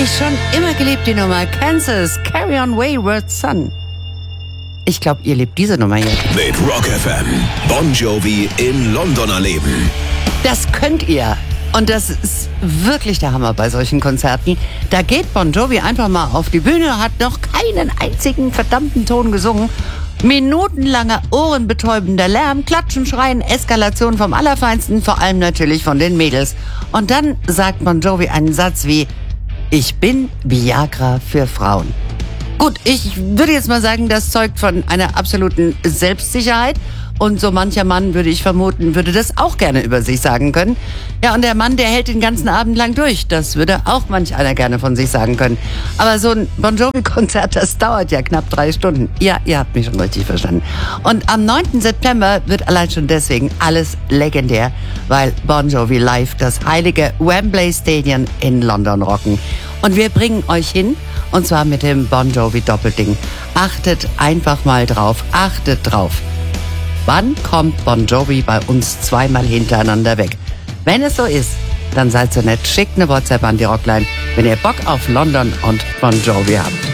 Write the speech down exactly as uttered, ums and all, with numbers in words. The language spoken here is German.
Ich schon immer geliebt die Nummer Kansas, Carry On Wayward Son. Ich glaube, ihr liebt diese Nummer hier. Mit Rock F M, Bon Jovi in London erleben. Das könnt ihr. Und das ist wirklich der Hammer bei solchen Konzerten. Da geht Bon Jovi einfach mal auf die Bühne, hat noch keinen einzigen verdammten Ton gesungen. Minutenlanger, ohrenbetäubender Lärm, Klatschen, Schreien, Eskalation vom Allerfeinsten, vor allem natürlich von den Mädels. Und dann sagt Bon Jovi einen Satz wie: Ich bin Viagra für Frauen. Gut, ich würde jetzt mal sagen, das zeugt von einer absoluten Selbstsicherheit. Und so mancher Mann, würde ich vermuten, würde das auch gerne über sich sagen können. Ja, und der Mann, der hält den ganzen Abend lang durch. Das würde auch manch einer gerne von sich sagen können. Aber so ein Bon Jovi-Konzert, das dauert ja knapp drei Stunden. Ja, ihr habt mich schon richtig verstanden. Und am neunten September wird allein schon deswegen alles legendär, weil Bon Jovi live das heilige Wembley Stadium in London rocken. Und wir bringen euch hin, und zwar mit dem Bon Jovi Doppelding. Achtet einfach mal drauf, achtet drauf. Wann kommt Bon Jovi bei uns zweimal hintereinander weg? Wenn es so ist, dann seid so nett, schickt eine WhatsApp an die Rockline, wenn ihr Bock auf London und Bon Jovi habt.